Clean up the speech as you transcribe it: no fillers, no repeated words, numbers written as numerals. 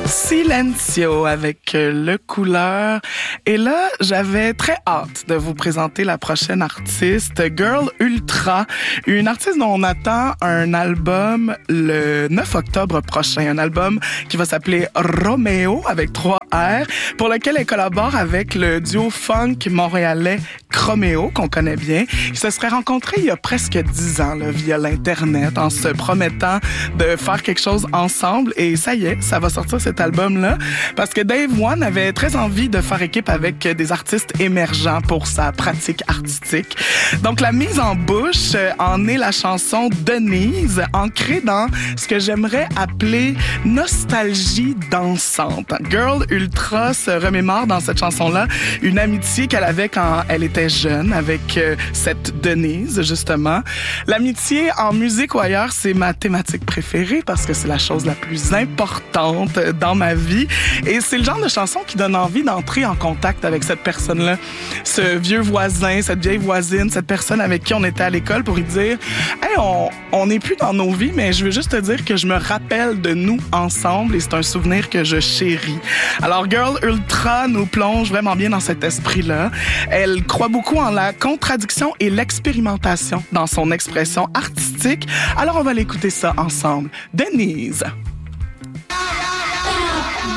Silencio avec Le Couleur. Et là, j'avais très hâte de vous présenter la prochaine artiste, Girl Ultra, une artiste dont on attend un album le 9 octobre prochain, un album qui va s'appeler Roméo avec 3 R, pour lequel elle collabore avec le duo funk montréalais Chroméo, qu'on connaît bien. Ils se seraient rencontrés il y a presque 10 ans là, via l'Internet, en se promettant de faire quelque chose ensemble. Et ça y est, ça va sortir cet album-là, parce que Dave One avait très envie de faire équipe avec des artistes émergents pour sa pratique artistique. Donc, la mise en bouche en est la chanson Denise, ancrée dans ce que j'aimerais appeler nostalgie dansante. Girl Ultra se remémore dans cette chanson-là une amitié qu'elle avait quand elle était jeune avec cette Denise, justement. L'amitié en musique ou ailleurs, c'est ma thématique préférée parce que c'est la chose la plus importante dans ma vie. Et c'est le genre de chanson qui donne envie d'entrer en contact avec cette personne-là. Ce vieux voisin, cette vieille voisine, cette personne avec qui on était à l'école pour lui dire « Hey, on n'est plus dans nos vies, mais je veux juste te dire que je me rappelle de nous ensemble et c'est un souvenir que je chéris. » Alors, Girl Ultra nous plonge vraiment bien dans cet esprit-là. Elle croit beaucoup en la contradiction et l'expérimentation dans son expression artistique. Alors, on va l'écouter ça ensemble. Denise.